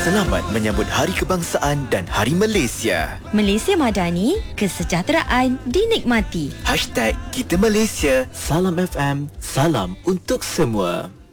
Selamat menyambut Hari Kebangsaan dan Hari Malaysia. Malaysia Madani, kesejahteraan dinikmati. #Kita Malaysia. Salam FM, salam untuk semua.